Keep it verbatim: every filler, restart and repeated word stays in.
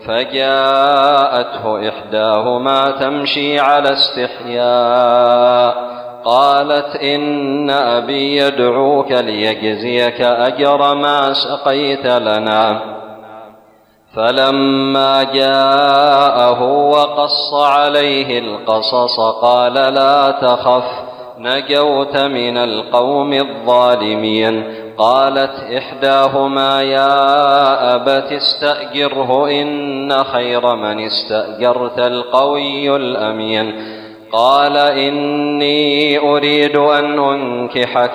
فجاءته إحداهما تمشي على استحياء قالت إن أبي يدعوك ليجزيك أجر ما سقيت لنا. فلما جاءه وقص عليه القصص قال لا تخف نجوت من القوم الظالمين. قالت إحداهما يا أبت استأجره إن خير من استأجرت القوي الأمين. قال إني أريد أن أنكحك